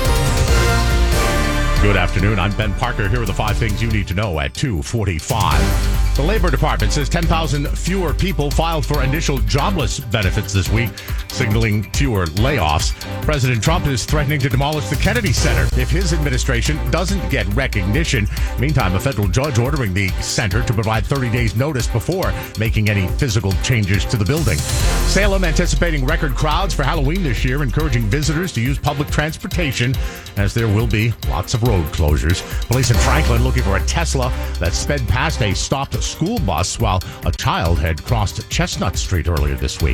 Good afternoon. I'm Ben Parker. Here are the five things you need to know at two forty-five. The Labor Department says ten thousand fewer people filed for initial jobless benefits this week, signaling fewer layoffs. President Trump is threatening to demolish the Kennedy Center if his administration doesn't get recognition. Meantime, a federal judge ordering the center to provide thirty days notice before making any physical changes to the building. Salem anticipating record crowds for Halloween this year, encouraging visitors to use public transportation as there will be lots of road closures. Police in Franklin looking for a Tesla that sped past a stopped school bus while a child had crossed Chestnut Street earlier this week.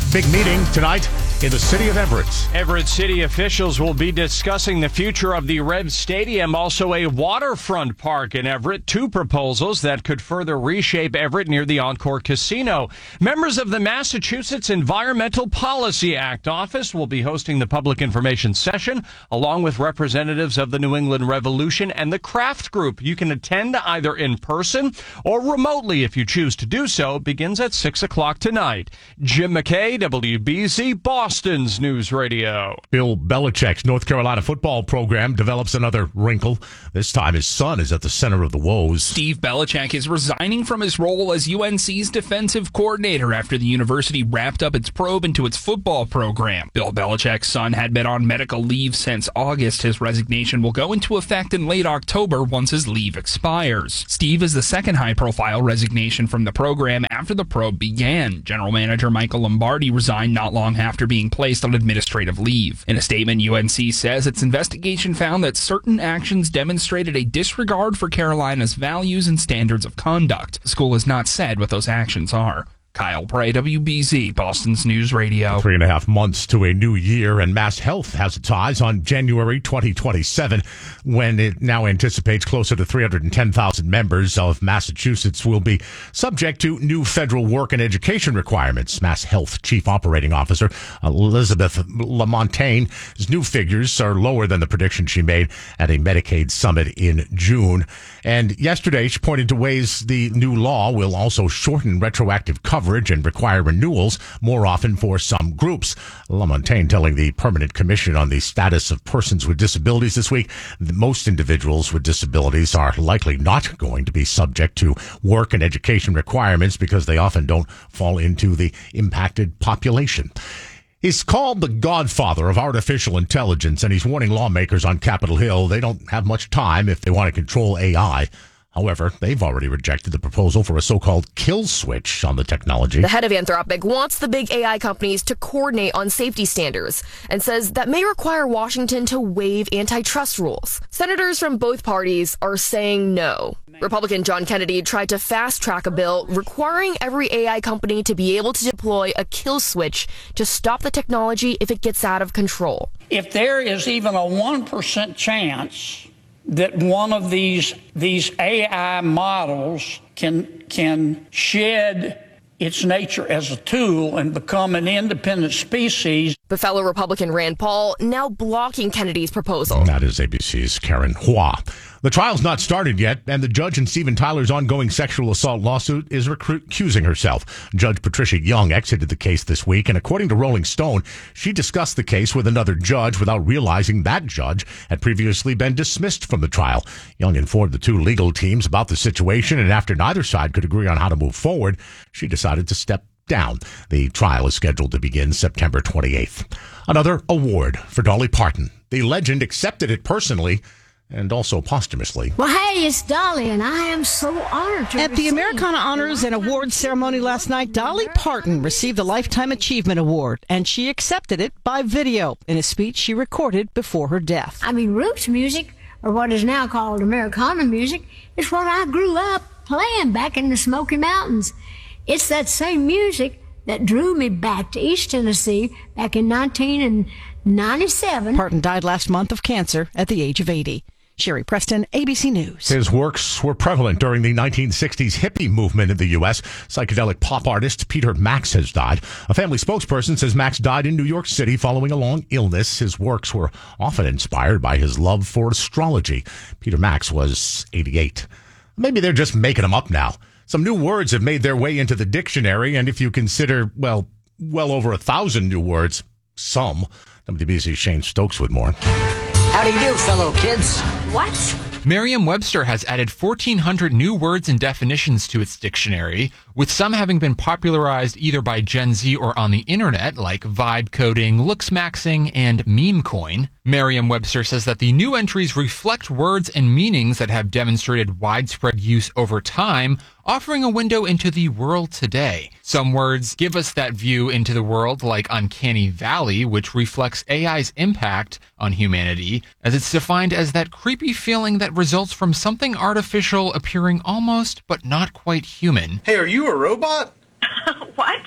Big meeting tonight in the city of Everett. Everett city officials will be discussing the future of the Rev Stadium, also a waterfront park in Everett. Two proposals that could further reshape Everett near the Encore Casino. Members of the Massachusetts Environmental Policy Act office will be hosting the public information session, along with representatives of the New England Revolution and the Craft Group. You can attend either in person or remotely if you choose to do so. It begins at six o'clock tonight. Jim McKay, W B Z, Boston's News Radio. Bill Belichick's North Carolina football program develops another wrinkle. This time his son is at the center of the woes. Steve Belichick is resigning from his role as U N C's defensive coordinator after the university wrapped up its probe into its football program. Bill Belichick's son had been on medical leave since August. His resignation will go into effect in late October once his leave expires. Steve is the second high-profile resignation from the program after the probe began. General Manager Michael Lombardi resigned not long after being placed on administrative leave. In a statement, U N C says its investigation found that certain actions demonstrated a disregard for Carolina's values and standards of conduct. The school has not said what those actions are. Kyle Prey, W B Z, Boston's News Radio. Three and a half months to a new year, and Mass Health has its eyes on January twenty twenty-seven, when it now anticipates closer to three hundred ten thousand members of Massachusetts will be subject to new federal work and education requirements. Mass Health Chief Operating Officer Elizabeth LaMontaigne's new figures are lower than the prediction she made at a Medicaid summit in June. And yesterday, she pointed to ways the new law will also shorten retroactive coverage and require renewals more often for some groups. LaMontagne telling the Permanent Commission on the Status of Persons with Disabilities this week that most individuals with disabilities are likely not going to be subject to work and education requirements because they often don't fall into the impacted population. He's called the godfather of artificial intelligence, and he's warning lawmakers on Capitol Hill they don't have much time if they want to control A I. However, they've already rejected the proposal for a so-called kill switch on the technology. The head of Anthropic wants the big A I companies to coordinate on safety standards and says that may require Washington to waive antitrust rules. Senators from both parties are saying no. Republican John Kennedy tried to fast-track a bill requiring every A I company to be able to deploy a kill switch to stop the technology if it gets out of control. If there is even a one percent chance that one of these these A I models can can shed its nature as a tool and become an independent species. But fellow Republican Rand Paul now blocking Kennedy's proposal. That is A B C's Karen Hua. The trial's not started yet, and the judge in Steven Tyler's ongoing sexual assault lawsuit is recusing herself. Judge Patricia Young exited the case this week, and according to Rolling Stone, she discussed the case with another judge without realizing that judge had previously been dismissed from the trial. Young informed the two legal teams about the situation, and after neither side could agree on how to move forward, she decided to step down. The trial is scheduled to begin September twenty-eighth. Another award for Dolly Parton. The legend accepted it personally and also posthumously. Well, hey, it's Dolly, and I am so honored to At the Americana Honors and Awards ceremony last night, Dolly Parton received the Lifetime Achievement Award, and she accepted it by video in a speech she recorded before her death. I mean, roots music, or what is now called Americana music, is what I grew up playing back in the Smoky Mountains. It's that same music that drew me back to East Tennessee back in nineteen ninety-seven. Parton died last month of cancer at the age of eighty. Sherry Preston, A B C News. His works were prevalent during the nineteen sixties hippie movement in the U S Psychedelic pop artist Peter Max has died. A family spokesperson says Max died in New York City following a long illness. His works were often inspired by his love for astrology. Peter Max was eighty-eight. Maybe they're just making them up now. Some new words have made their way into the dictionary, and if you consider, well, well over a thousand new words, some. W B C's Shane Stokes with more. How do you do, fellow kids? What? Merriam-Webster has added fourteen hundred new words and definitions to its dictionary, with some having been popularized either by Gen Z or on the internet, like vibe coding, looks maxing, and meme coin. Merriam-Webster says that the new entries reflect words and meanings that have demonstrated widespread use over time, offering a window into the world today. Some words give us that view into the world, like uncanny valley, which reflects A I's impact on humanity, as it's defined as that creepy feeling that results from something artificial appearing almost but not quite human. Hey, are you a robot? What?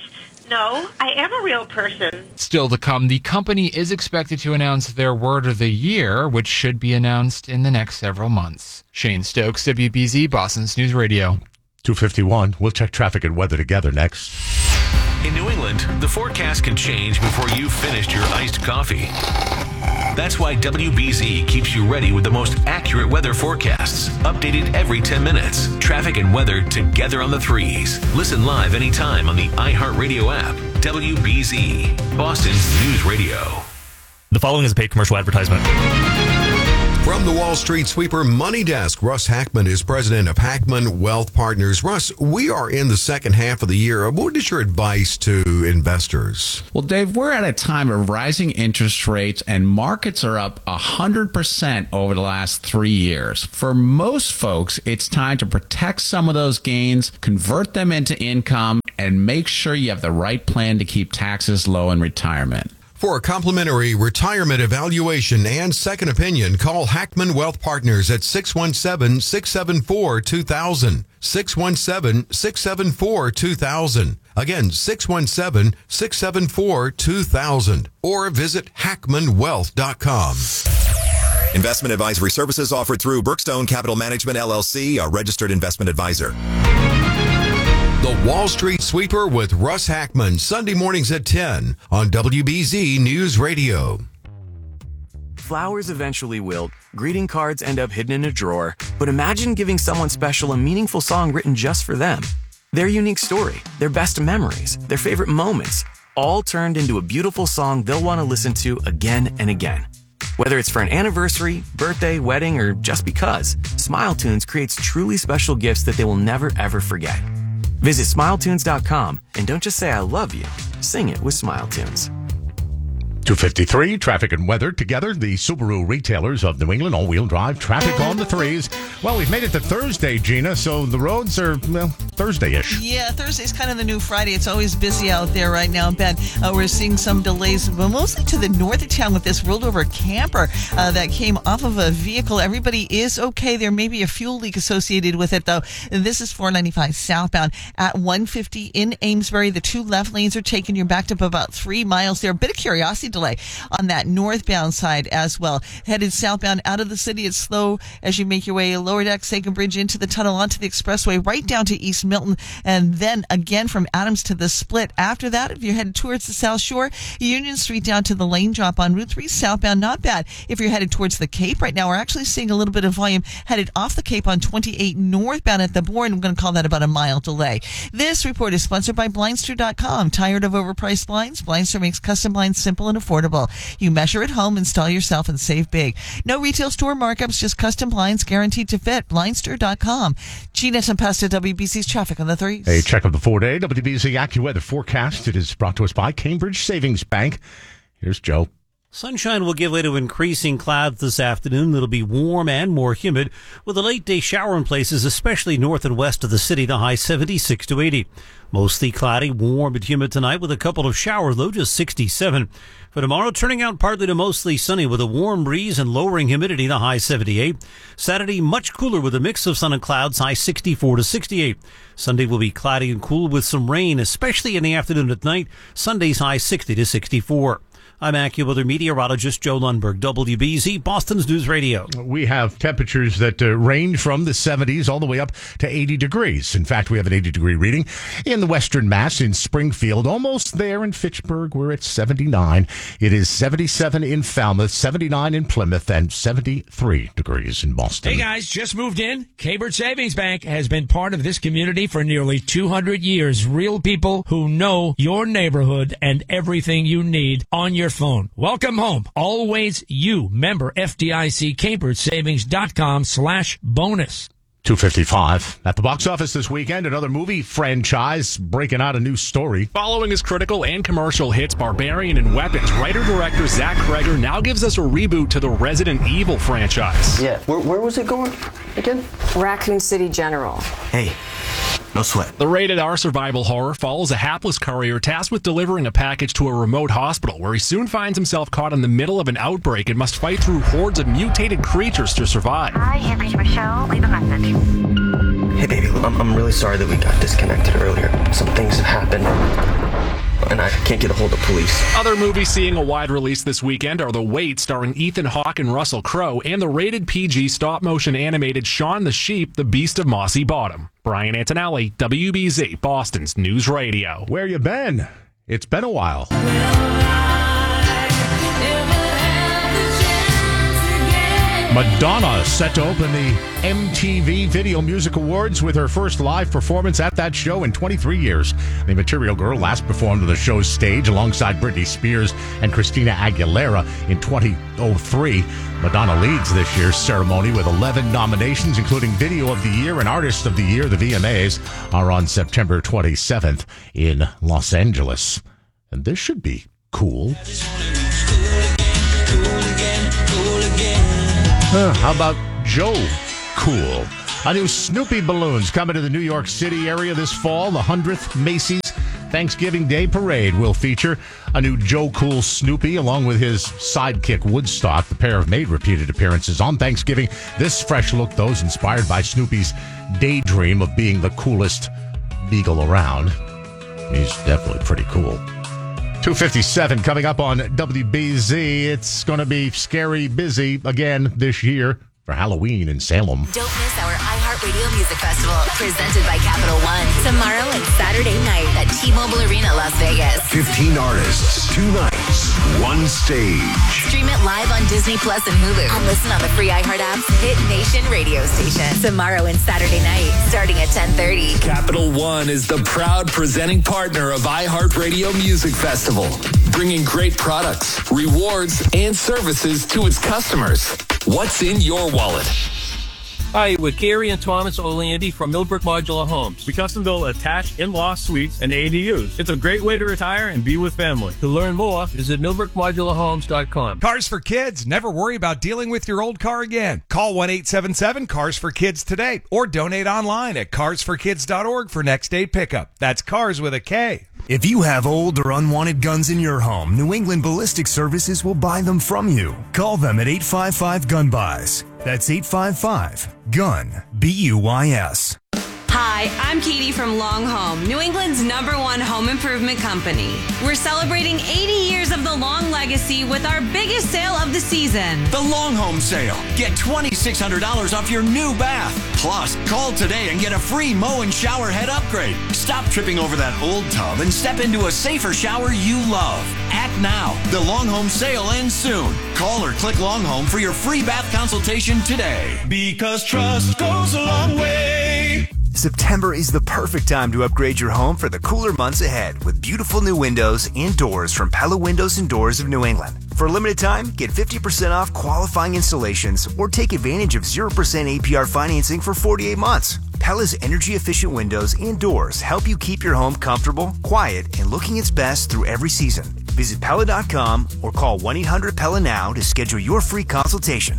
No, I am a real person. Still to come, the company is expected to announce their word of the year, which should be announced in the next several months. Shane Stokes, W B Z, Boston's News Radio. two fifty-one. We'll check traffic and weather together next. In New England, the forecast can change before you've finished your iced coffee. That's why W B Z keeps you ready with the most accurate weather forecasts, updated every ten minutes. Traffic and weather together on the threes. Listen live anytime on the iHeartRadio app. W B Z, Boston's News Radio. The following is a paid commercial advertisement. From the Wall Street Sweeper Money Desk, Russ Hackman is president of Hackman Wealth Partners. Russ, we are in the second half of the year. What is your advice to investors? Well, Dave, we're at a time of rising interest rates and markets are up one hundred percent over the last three years. For most folks, it's time to protect some of those gains, convert them into income, and make sure you have the right plan to keep taxes low in retirement. For a complimentary retirement evaluation and second opinion, call Hackman Wealth Partners at six one seven, six seven four, two thousand. six one seven, six seven four, two thousand. Again, six one seven, six seven four, two thousand. Or visit hackman wealth dot com. Investment advisory services offered through Brookstone Capital Management, L L C, a registered investment advisor. The Wall Street Sweeper with Russ Hackman, Sunday mornings at ten on W B Z News Radio. Flowers eventually wilt, greeting cards end up hidden in a drawer, but imagine giving someone special a meaningful song written just for them. Their unique story, their best memories, their favorite moments, all turned into a beautiful song they'll want to listen to again and again. Whether it's for an anniversary, birthday, wedding, or just because, SmileTunes creates truly special gifts that they will never ever forget. Visit smile tunes dot com and don't just say I love you, sing it with SmileTunes. two fifty-three, traffic and weather together. The Subaru retailers of New England, all-wheel drive, traffic on the threes. Well, we've made it to Thursday, Gina, so the roads are, well, Thursday-ish. Yeah, Thursday's kind of the new Friday. It's always busy out there right now, Ben. Uh, we're seeing some delays, but mostly to the north of town with this rolled-over camper uh, that came off of a vehicle. Everybody is okay. There may be a fuel leak associated with it, though. And this is four ninety-five southbound at one fifty in Amesbury. The two left lanes are taken. You're backed up about three miles there. A bit of curiosity delay on that northbound side as well. Headed southbound out of the city, it's slow as you make your way lower deck, Sagan Bridge into the tunnel onto the expressway, right down to East Milton, and then again from Adams to the Split. After that, if you're headed towards the South Shore, Union Street down to the lane drop on Route three southbound, not bad. If you're headed towards the Cape right now, we're actually seeing a little bit of volume headed off the Cape on twenty-eight northbound at the Bourne. I'm going to call that about a mile delay. This report is sponsored by Blindster dot com. Tired of overpriced blinds? Blindster makes custom blinds simple and affordable. You measure at home, install yourself, and save big. No retail store markups, just custom blinds guaranteed to fit. Blindster dot com. Gina Tempesta, W B C's traffic on the threes. A check of the four-day W B Z AccuWeather forecast. It is brought to us by Cambridge Savings Bank. Here's Joe. Sunshine will give way to increasing clouds this afternoon. It'll be warm and more humid with a late day shower in places, especially north and west of the city. The high seventy-six to eighty. Mostly cloudy, warm and humid tonight with a couple of showers, low just sixty-seven. For tomorrow, turning out partly to mostly sunny with a warm breeze and lowering humidity, the high seventy-eight. Saturday, much cooler with a mix of sun and clouds, high sixty-four to sixty-eight. Sunday will be cloudy and cool with some rain, especially in the afternoon at night. Sunday's high sixty to sixty-four. I'm AccuWeather meteorologist Joe Lundberg, W B Z, Boston's News Radio. We have temperatures that uh, range from the seventies all the way up to eighty degrees. In fact, we have an eighty degree reading in the Western Mass in Springfield, almost there in Fitchburg. We're at seventy-nine. It is seventy-seven in Falmouth, seventy-nine in Plymouth, and seventy-three degrees in Boston. Hey guys, just moved in. Cambridge Savings Bank has been part of this community for nearly two hundred years. Real people who know your neighborhood and everything you need on your phone. Welcome home. Always you. Member F D I C, Cambridge Savings dot com slash bonus. two fifty-five. At the box office this weekend, another movie franchise breaking out a new story. Following his critical and commercial hits Barbarian and Weapons, writer-director Zach Kreger now gives us a reboot to the Resident Evil franchise. Yeah, where, where was it going again? Raccoon City General. Hey, no sweat. The rated R survival horror follows a hapless courier tasked with delivering a package to a remote hospital where he soon finds himself caught in the middle of an outbreak and must fight through hordes of mutated creatures to survive. Hi, here reached Michelle. Leave a message. Hey, baby, I'm, I'm really sorry that we got disconnected earlier. Some things have happened. and I can't get a hold of police. Other movies seeing a wide release this weekend are The Wait, starring Ethan Hawke and Russell Crowe, and the rated P G stop-motion animated Shaun the Sheep, The Beast of Mossy Bottom. Brian Antonelli, W B Z, Boston's News Radio. Where you been? It's been a while. Madonna set to open the M T V Video Music Awards with her first live performance at that show in twenty-three years. The Material Girl last performed on the show's stage alongside Britney Spears and Christina Aguilera in twenty oh three. Madonna leads this year's ceremony with eleven nominations, including Video of the Year and Artist of the Year. The V M As are on September twenty-seventh in Los Angeles. And this should be cool. Huh, how about Joe Cool? A new Snoopy balloons coming to the New York City area this fall. The hundredth Macy's Thanksgiving Day Parade will feature a new Joe Cool Snoopy along with his sidekick Woodstock. The pair have made repeated appearances on Thanksgiving. This fresh look, though, is inspired by Snoopy's daydream of being the coolest beagle around. He's definitely pretty cool. two fifty-seven coming up on W B Z. It's going to be scary busy again this year for Halloween in Salem. Don't miss our iHeartRadio Music Festival, presented by Capital One, tomorrow and Saturday night at T-Mobile Arena, Las Vegas. fifteen artists, two nights, one stage. Stream it live on Disney Plus and Hulu, and listen on the free iHeart app's Hit Nation radio station. Tomorrow and Saturday night, starting at ten thirty. Capital One is the proud presenting partner of iHeartRadio Music Festival, bringing great products, rewards, and services to its customers. What's in your wallet? Hi, with Gary and Thomas Oleandy from Millbrook Modular Homes. We custom build attached in-law suites and A D Us. It's a great way to retire and be with family. To learn more, visit millbrook modular homes dot com. Cars for Kids. Never worry about dealing with your old car again. Call one eight seven seven, cars for kids today or donate online at cars for kids dot org for next day pickup. That's cars with a K. If you have old or unwanted guns in your home, New England Ballistic Services will buy them from you. Call them at eight five five, gun buys. That's eight five five, gun, B U Y S. Hi, I'm Katie from Long Home, New England's number one home improvement company. We're celebrating eighty years of the Long legacy with our biggest sale of the season. The Long Home Sale. Get twenty-six hundred dollars off your new bath. Plus, call today and get a free mow and shower head upgrade. Stop tripping over that old tub and step into a safer shower you love. Act now. The Long Home Sale ends soon. Call or click Long Home for your free bath consultation today. Because trust goes a long way. September is the perfect time to upgrade your home for the cooler months ahead with beautiful new windows and doors from Pella Windows and Doors of New England. For a limited time, get fifty percent off qualifying installations or take advantage of zero percent A P R financing for forty-eight months. Pella's energy-efficient windows and doors help you keep your home comfortable, quiet, and looking its best through every season. Visit Pella dot com or call one eight hundred Pella now to schedule your free consultation.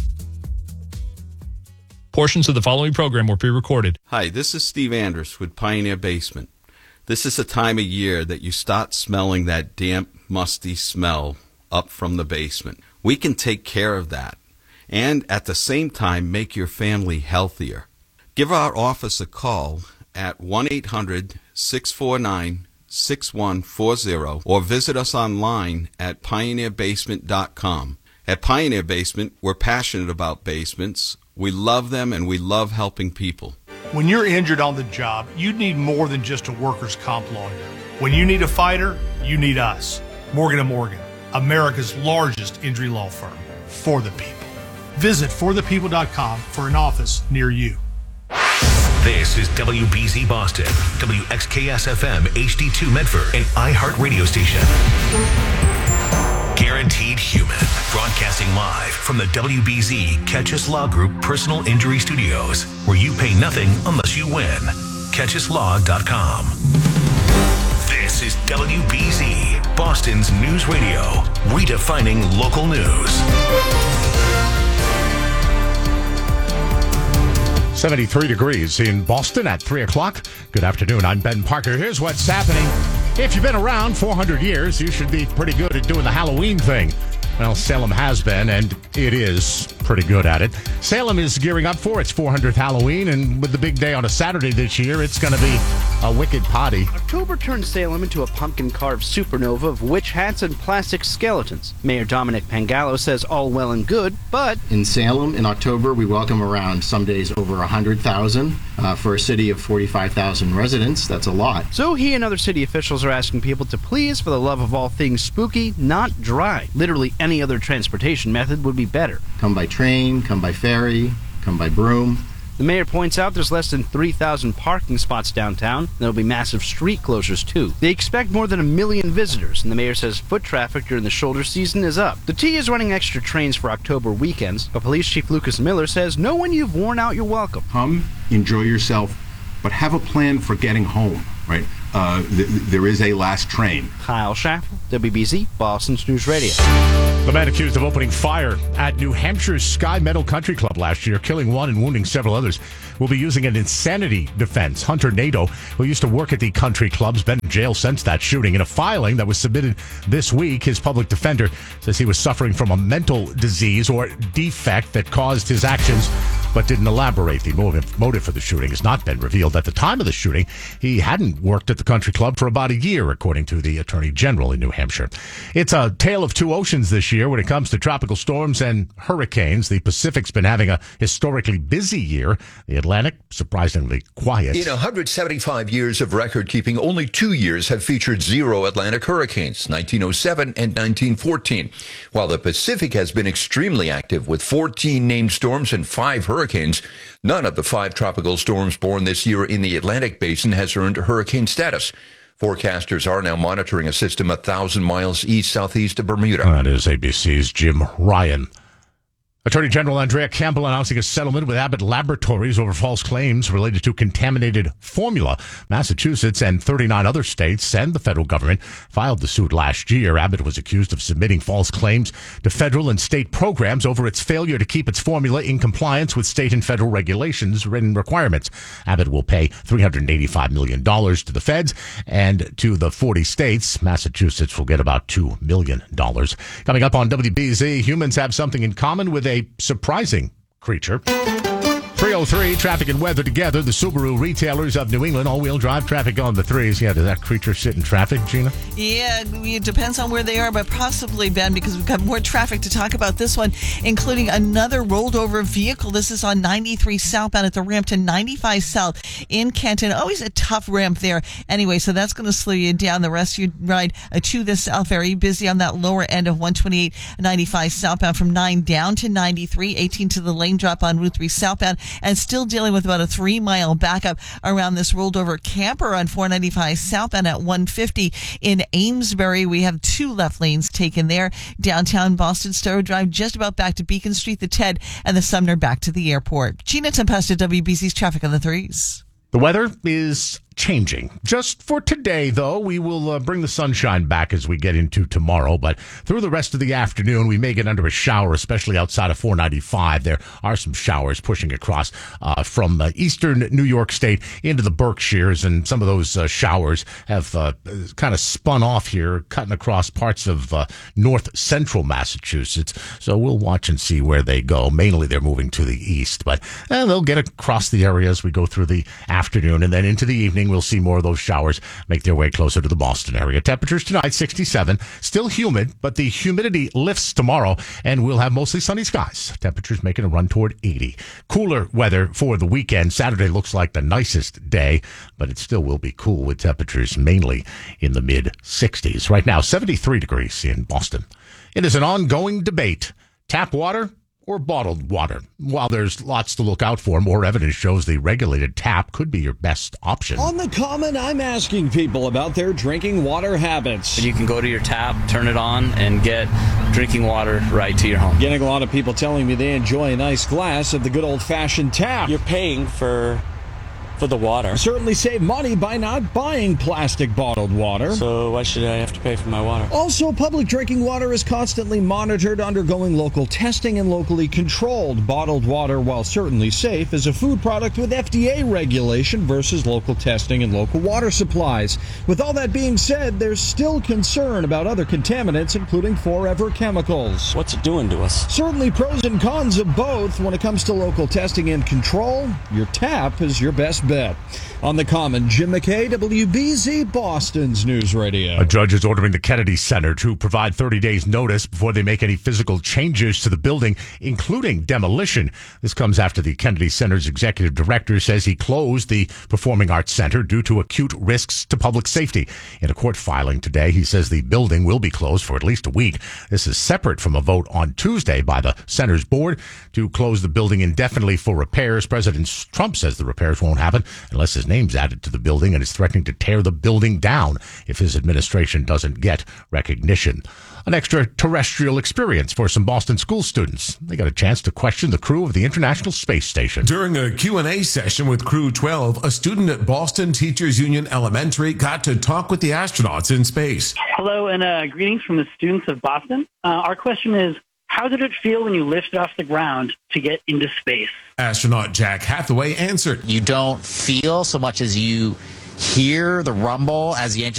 Portions of the following program were pre-recorded. Hi, this is Steve Andrus with Pioneer Basement. This is a time of year that you start smelling that damp, musty smell up from the basement. We can take care of that and at the same time make your family healthier. Give our office a call at one eight hundred, six four nine, six one four zero or visit us online at pioneer basement dot com. At Pioneer Basement, we're passionate about basements. We love them, and we love helping people. When you're injured on the job, you need more than just a workers' comp lawyer. When you need a fighter, you need us. Morgan and Morgan, America's largest injury law firm. For the people. Visit for the people dot com for an office near you. This is W B Z Boston, W X K S F M, H D two Medford, and iHeart Radio Station. Guaranteed Human, broadcasting live from the W B Z Catch Us Law Group Personal Injury Studios, where you pay nothing unless you win. catch us law dot com. This is W B Z, Boston's news radio, redefining local news. seventy-three degrees in Boston at three o'clock. Good afternoon. I'm Ben Parker. Here's what's happening. If you've been around four hundred years, you should be pretty good at doing the Halloween thing. Well, Salem has been, and it is pretty good at it. Salem is gearing up for its four hundredth Halloween, and with the big day on a Saturday this year, it's going to be a wicked potty. October turned Salem into a pumpkin-carved supernova of witch hats and plastic skeletons. Mayor Dominic Pangallo says all well and good, but... In Salem, in October, we welcome around some days over one hundred thousand. Uh, for a city of forty-five thousand residents, that's a lot. So he and other city officials are asking people to please, for the love of all things spooky, not drive. Literally any other transportation method would be better. Come by train, come by ferry, come by broom. The mayor points out there's less than three thousand parking spots downtown. There'll be massive street closures, too. They expect more than a million visitors, and the mayor says foot traffic during the shoulder season is up. The T is running extra trains for October weekends, but Police Chief Lucas Miller says know when you've worn out, you're welcome. Come, enjoy yourself, but have a plan for getting home, right? Uh, th- there is a last train. Kyle Schaffel, W B Z, Boston's News Radio. The man accused of opening fire at New Hampshire's Sky Meadow Country Club last year, killing one and wounding several others, will be using an insanity defense. Hunter Nadeau, who used to work at the country club, has been in jail since that shooting. In a filing that was submitted this week, his public defender says he was suffering from a mental disease or defect that caused his actions, but didn't elaborate. The motive, motive for the shooting has not been revealed. At the time of the shooting, he hadn't worked at the country club for about a year, according to the Attorney General in New Hampshire. It's a tale of two oceans this year when it comes to tropical storms and hurricanes. The Pacific's been having a historically busy year. The Atlantic, surprisingly quiet. In one hundred seventy-five years of record-keeping, only two years have featured zero Atlantic hurricanes, nineteen oh seven and nineteen fourteen. While the Pacific has been extremely active with fourteen named storms and five hurricanes, none of the five tropical storms born this year in the Atlantic basin has earned hurricane status. Forecasters are now monitoring a system a thousand miles east-southeast of Bermuda. That is A B C's Jim Ryan. Attorney General Andrea Campbell announcing a settlement with Abbott Laboratories over false claims related to contaminated formula. Massachusetts and thirty-nine other states and the federal government filed the suit last year. Abbott was accused of submitting false claims to federal and state programs over its failure to keep its formula in compliance with state and federal regulations and requirements. Abbott will pay three hundred eighty-five million dollars to the feds and to the forty states. Massachusetts will get about two million dollars. Coming up on W B Z, humans have something in common with a surprising creature. three oh three, traffic and weather together. The Subaru retailers of New England, all-wheel drive traffic on the threes. Yeah, does that creature sit in traffic, Gina? Yeah, it depends on where they are, but possibly, Ben, because we've got more traffic to talk about this one, including another rolled over vehicle. This is on ninety-three southbound at the ramp to ninety-five south in Kenton. Always a tough ramp there. Anyway, so that's going to slow you down. The rest of your ride uh, to the south, very busy on that lower end of one twenty-eight ninety-five southbound from nine down to ninety-three, eighteen to the lane drop on Route three southbound, and still dealing with about a three mile backup around this rolled over camper on four ninety-five southbound at one fifty in Amesbury. We have two left lanes taken there. Downtown Boston, Stowe Drive just about back to Beacon Street, the Ted, and the Sumner back to the airport. Gina Tempesta, W B C's traffic on the threes. The weather is changing. Just for today, though, we will uh, bring the sunshine back as we get into tomorrow. But through the rest of the afternoon, we may get under a shower, especially outside of four ninety-five. There are some showers pushing across uh, from uh, eastern New York State into the Berkshires, and some of those uh, showers have uh, kind of spun off here, cutting across parts of uh, north central Massachusetts. So we'll watch and see where they go. Mainly they're moving to the east, but eh, they'll get across the area as we go through the afternoon, and then into the evening we'll see more of those showers make their way closer to the Boston area. Temperatures tonight sixty-seven, still humid, but the humidity lifts tomorrow, and we'll have mostly sunny skies. Temperatures making a run toward eighty. Cooler weather for the weekend. Saturday looks like the nicest day, but it still will be cool with temperatures mainly in the mid sixties. Right now, seventy-three degrees in Boston. It is an ongoing debate. Tap water or bottled water. While there's lots to look out for, more evidence shows the regulated tap could be your best option. On The Common, I'm asking people about their drinking water habits. You can go to your tap, turn it on, and get drinking water right to your home. Getting a lot of people telling me they enjoy a nice glass of the good old-fashioned tap. You're paying for... for the water. Certainly save money by not buying plastic bottled water. So why should I have to pay for my water? Also, public drinking water is constantly monitored, undergoing local testing and locally controlled. Bottled water, while certainly safe, is a food product with F D A regulation versus local testing and local water supplies. With all that being said, there's still concern about other contaminants, including forever chemicals. What's it doing to us? Certainly pros and cons of both. When it comes to local testing and control, your tap is your best bet. On the Common, Jim McKay, W B Z Boston's News Radio. A judge is ordering the Kennedy Center to provide thirty days notice before they make any physical changes to the building, including demolition. This comes after the Kennedy Center's executive director says he closed the Performing Arts Center due to acute risks to public safety. In a court filing today, he says the building will be closed for at least a week. This is separate from a vote on Tuesday by the center's board to close the building indefinitely for repairs. President Trump says the repairs won't happen unless his name's added to the building and is threatening to tear the building down if his administration doesn't get recognition. An extraterrestrial experience for some Boston school students. They got a chance to question the crew of the International Space Station. During a Q and A session with Crew twelve, a student at Boston Teachers Union Elementary got to talk with the astronauts in space. Hello and uh, greetings from the students of Boston. Uh, our question is, how did it feel when you lifted off the ground to get into space? Astronaut Jack Hathaway answered. You don't feel so much as you hear the rumble as the engine